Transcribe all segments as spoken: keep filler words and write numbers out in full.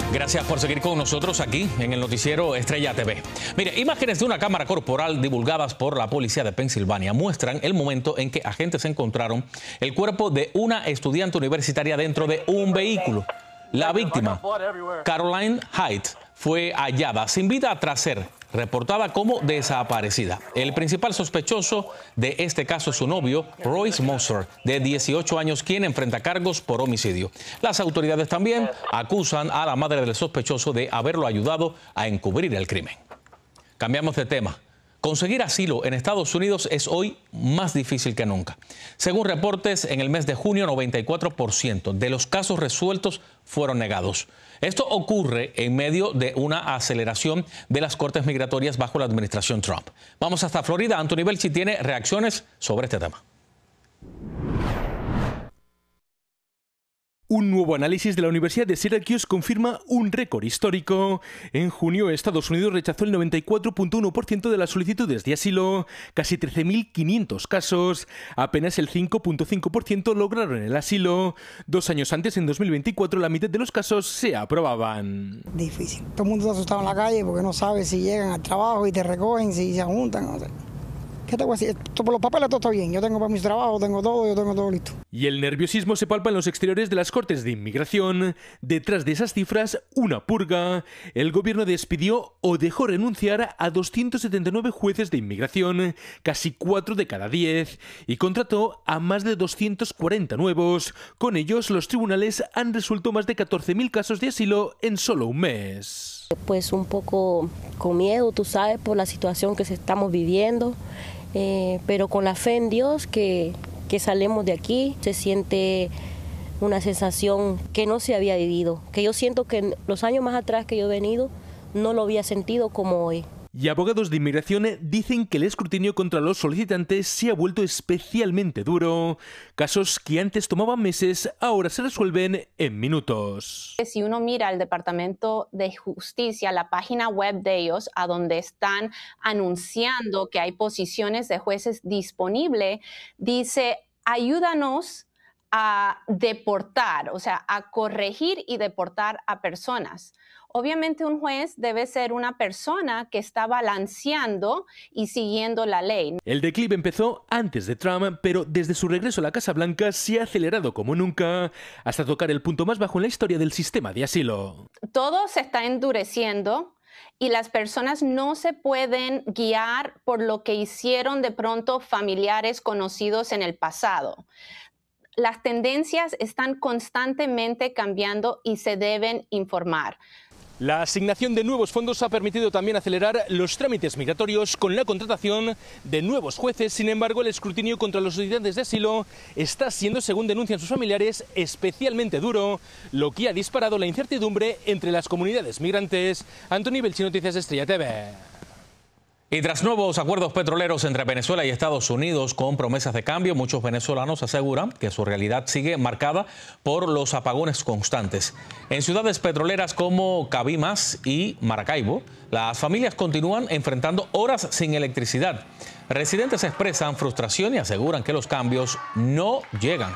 Gracias por seguir con nosotros aquí en el noticiero Estrella T V. Mire, imágenes de una cámara corporal divulgadas por la policía de Pensilvania muestran el momento en que agentes encontraron el cuerpo de una estudiante universitaria dentro de un vehículo. La víctima, Caroline Hyde, fue hallada sin vida tras ser reportada como desaparecida. El principal sospechoso de este caso es su novio, Royce Moser, de dieciocho años, quien enfrenta cargos por homicidio. Las autoridades también acusan a la madre del sospechoso de haberlo ayudado a encubrir el crimen. Cambiamos de tema. Conseguir asilo en Estados Unidos es hoy más difícil que nunca. Según reportes, en el mes de junio, noventa y cuatro por ciento de los casos resueltos fueron negados. Esto ocurre en medio de una aceleración de las cortes migratorias bajo la administración Trump. Vamos hasta Florida. Anthony Belchi tiene reacciones sobre este tema. Un nuevo análisis de la Universidad de Syracuse confirma un récord histórico. En junio, Estados Unidos rechazó el noventa y cuatro punto uno por ciento de las solicitudes de asilo, casi trece mil quinientos casos. Apenas el cinco punto cinco por ciento lograron el asilo. Dos años antes, en dos mil veinticuatro, la mitad de los casos se aprobaban. Difícil. Todo el mundo está asustado en la calle porque no sabe si llegan al trabajo y te recogen, si se juntan, no sé. ¿Qué te voy a decir? Por los papeles todo está bien. Yo tengo para mis trabajos, tengo todo, yo tengo todo listo. Y el nerviosismo se palpa en los exteriores de las cortes de inmigración. Detrás de esas cifras, una purga. El gobierno despidió o dejó renunciar a doscientos setenta y nueve jueces de inmigración, casi cuatro de cada diez, y contrató a más de doscientos cuarenta nuevos. Con ellos, los tribunales han resuelto más de catorce mil casos de asilo en solo un mes. Pues un poco con miedo, tú sabes, por la situación que estamos viviendo. Eh, pero con la fe en Dios que, que salimos de aquí, se siente una sensación que no se había vivido, que yo siento que en los años más atrás que yo he venido no lo había sentido como hoy. Y abogados de inmigración dicen que el escrutinio contra los solicitantes se ha vuelto especialmente duro. Casos que antes tomaban meses, ahora se resuelven en minutos. Si uno mira el Departamento de Justicia, la página web de ellos, a donde están anunciando que hay posiciones de jueces disponibles, dice, ayúdanos a deportar, o sea, a corregir y deportar a personas. Obviamente un juez debe ser una persona que está balanceando y siguiendo la ley. El declive empezó antes de Trump, pero desde su regreso a la Casa Blanca se ha acelerado como nunca, hasta tocar el punto más bajo en la historia del sistema de asilo. Todo se está endureciendo y las personas no se pueden guiar por lo que hicieron de pronto familiares conocidos en el pasado. Las tendencias están constantemente cambiando y se deben informar. La asignación de nuevos fondos ha permitido también acelerar los trámites migratorios con la contratación de nuevos jueces. Sin embargo, el escrutinio contra los solicitantes de asilo está siendo, según denuncian sus familiares, especialmente duro, lo que ha disparado la incertidumbre entre las comunidades migrantes. Anthony Belchi, Noticias Estrella T V. Y tras nuevos acuerdos petroleros entre Venezuela y Estados Unidos con promesas de cambio, muchos venezolanos aseguran que su realidad sigue marcada por los apagones constantes. En ciudades petroleras como Cabimas y Maracaibo, las familias continúan enfrentando horas sin electricidad. Residentes expresan frustración y aseguran que los cambios no llegan.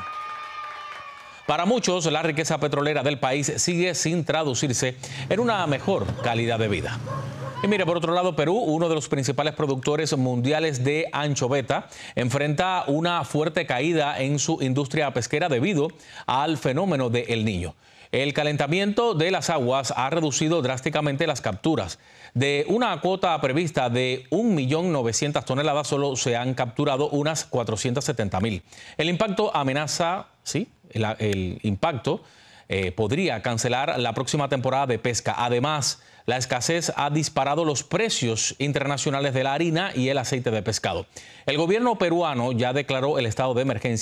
Para muchos, la riqueza petrolera del país sigue sin traducirse en una mejor calidad de vida. Y mire, por otro lado, Perú, uno de los principales productores mundiales de anchoveta, enfrenta una fuerte caída en su industria pesquera debido al fenómeno de El Niño. El calentamiento de las aguas ha reducido drásticamente las capturas. De una cuota prevista de un millón novecientas toneladas, solo se han capturado unas cuatrocientas setenta mil. El impacto amenaza, sí, el, el impacto eh, podría cancelar la próxima temporada de pesca. Además, la escasez ha disparado los precios internacionales de la harina y el aceite de pescado. El gobierno peruano ya declaró el estado de emergencia